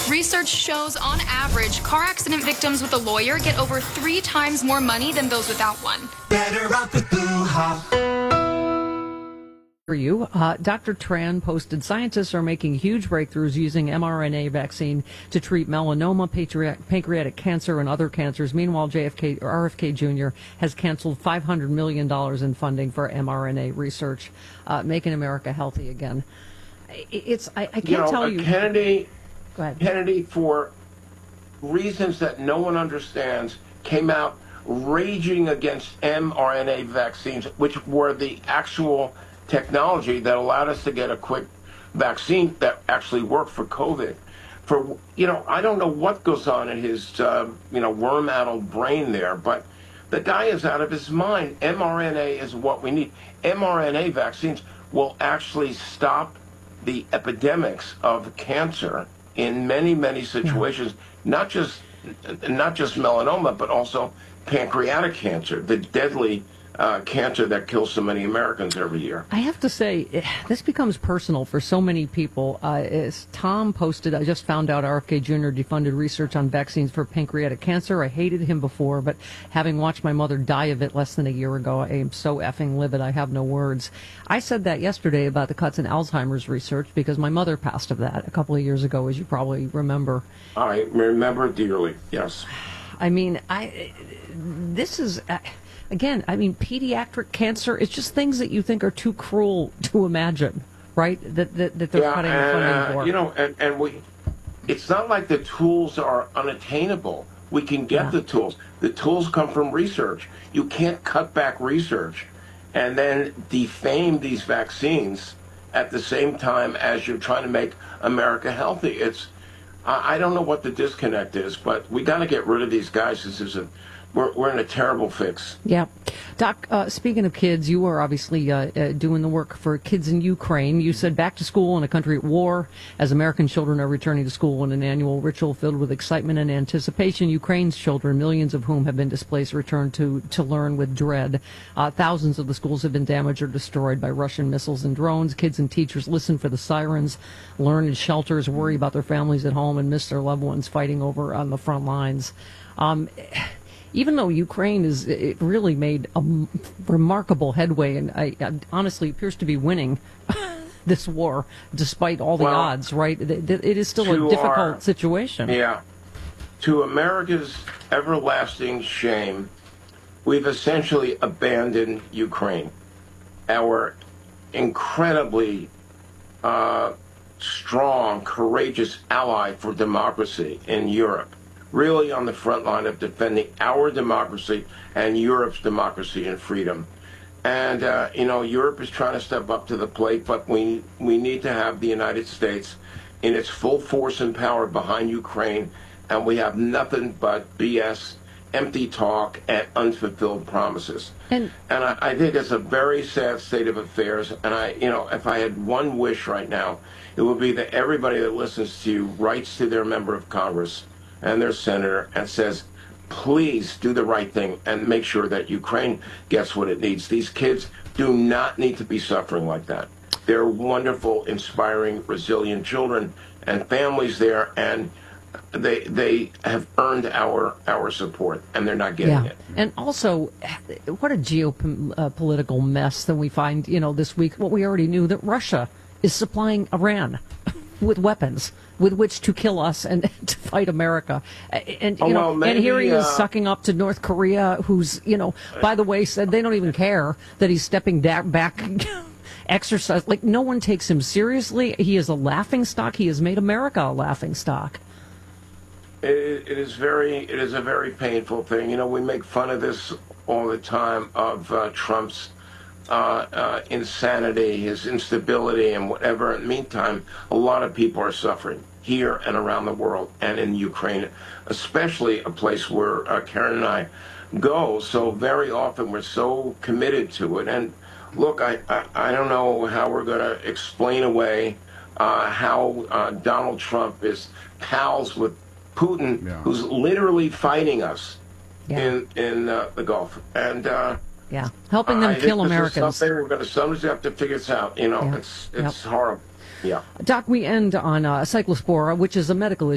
Research shows, on average, car accident victims with a lawyer get over 3 times more money than those without one. Better off with Blue Hawk. For you, Dr. Tran posted, scientists are making huge breakthroughs using mRNA vaccine to treat melanoma, pancreatic cancer, and other cancers. Meanwhile, RFK Jr. has canceled $500 million in funding for mRNA research, making America healthy again. I can't tell you. Kennedy, Go ahead. Kennedy, for reasons that no one understands, came out raging against mRNA vaccines, which were the actual technology that allowed us to get a quick vaccine that actually worked for COVID. I don't know what goes on in his, worm-addled brain there, but the guy is out of his mind. mRNA is what we need. mRNA vaccines will actually stop the epidemics of cancer in many, many situations, not just melanoma, but also pancreatic cancer, the deadly cancer that kills so many Americans every year. I have to say, this becomes personal for so many people. As Tom posted, I just found out RFK Jr. defunded research on vaccines for pancreatic cancer. I hated him before, but having watched my mother die of it less than a year ago, I am so effing livid. I have no words. I said that yesterday about the cuts in Alzheimer's research because my mother passed of that a couple of years ago, as you probably remember. I remember dearly, yes. I mean, this is... Again, I mean, pediatric cancer, it's just things that you think are too cruel to imagine, right? That they're cutting funding for. It's not like the tools are unattainable. We can get the tools. The tools come from research. You can't cut back research and then defame these vaccines at the same time as you're trying to make America healthy. I don't know what the disconnect is, but we got to get rid of these guys. We're in a terrible fix. Yeah. Doc, speaking of kids, you are obviously doing the work for kids in Ukraine. You said back to school in a country at war as American children are returning to school in an annual ritual filled with excitement and anticipation. Ukraine's children, millions of whom have been displaced, return to learn with dread. Thousands of the schools have been damaged or destroyed by Russian missiles and drones. Kids and teachers listen for the sirens, learn in shelters, worry about their families at home, and miss their loved ones fighting over on the front lines. Even though Ukraine it really made a remarkable headway and honestly appears to be winning this war despite all the odds, right? It is still a difficult situation. Yeah. To America's everlasting shame, we've essentially abandoned Ukraine, our incredibly strong, courageous ally for democracy in Europe. Really on the front line of defending our democracy and Europe's democracy and freedom. And, Europe is trying to step up to the plate, but we need to have the United States in its full force and power behind Ukraine, and we have nothing but BS, empty talk, and unfulfilled promises. And I think it's a very sad state of affairs, and if I had one wish right now, it would be that everybody that listens to you writes to their member of Congress and their senator and says, please do the right thing and make sure that Ukraine gets what it needs. These kids do not need to be suffering like that. They're wonderful, inspiring, resilient children and families there, and they have earned our support, and they're not getting it. And also, what a geopolitical mess that we find, this week. What we already knew, that Russia is supplying Iran with weapons with which to kill us and to fight America. And here he is sucking up to North Korea, who's, by the way, said they don't even care that he's stepping back exercise. Like, no one takes him seriously. He is a laughingstock. He has made America a laughingstock. It is a very painful thing. We make fun of this all the time, of Trump's insanity, his instability, and whatever. In the meantime, a lot of people are suffering here and around the world, and in Ukraine, especially a place where Karen and I go. So very often we're so committed to it. And look, I don't know how we're going to explain away how Donald Trump is pals with Putin, who's literally fighting us in the Gulf. And helping them kill Americans. Somebody's have to figure this out. It's horrible. Yeah. Doc, we end on cyclospora, which is a medical issue.